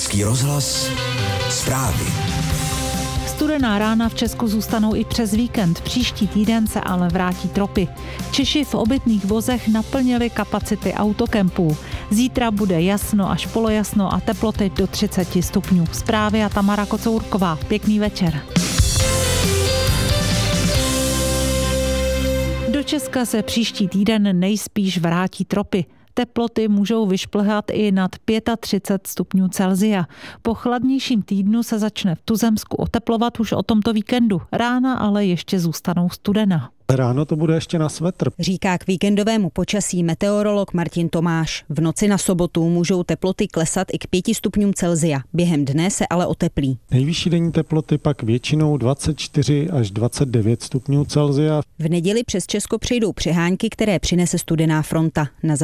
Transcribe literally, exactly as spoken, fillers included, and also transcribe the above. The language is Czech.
Český rozhlas, zprávy. Studená rána v Česku zůstanou i přes víkend. Příští týden se ale vrátí tropy. Češi v obytných vozech naplnili kapacity autokempů. Zítra bude jasno až polojasno a teploty do třicet stupňů. Zprávy a Tamara Kocourková. Pěkný večer. Do Česka se příští týden nejspíš vrátí tropy. Teploty můžou vyšplhat i nad třicet pět stupňů Celsia. Po chladnějším týdnu se začne v tuzemsku oteplovat už o tomto víkendu. Rána ale ještě zůstanou studená. Ráno to bude ještě na svetr. Říká k víkendovému počasí meteorolog Martin Tomáš. V noci na sobotu můžou teploty klesat i k pěti stupňům Celsia. Během dne se ale oteplí. Nejvyšší denní teploty pak většinou dvacet čtyři až dvacet devět stupňů Celsia. V neděli přes Česko přejdou přehánky, které přinese studená fronta. Na